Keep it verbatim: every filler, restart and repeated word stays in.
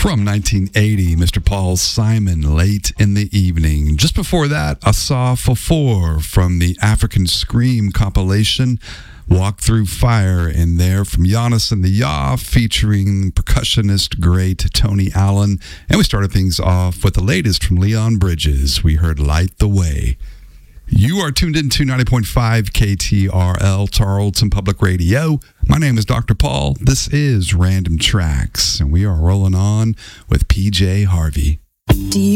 From nineteen eighty, Mister Paul Simon, Late in the Evening. Just before that, Asaf Four from the African Scream compilation, Walk Through Fire. And there from Giannis and the Yah, featuring percussionist great Tony Allen. And we started things off with the latest from Leon Bridges. We heard Light the Way. You are tuned in to ninety point five K T R L, Tarleton Public Radio. My name is Doctor Paul. This is Random Tracks, and we are rolling on with P J Harvey. Do you